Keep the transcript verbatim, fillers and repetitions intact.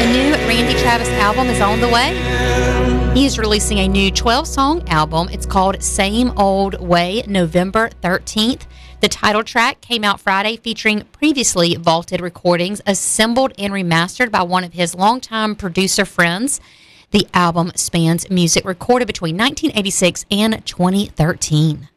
The new Randy Travis album is on the way. He is releasing a new twelve-song album. It's called Same Old Way, November thirteenth. The title track came out Friday, featuring previously vaulted recordings assembled and remastered by one of his longtime producer friends. The album spans music recorded between nineteen eighty-six and twenty thirteen.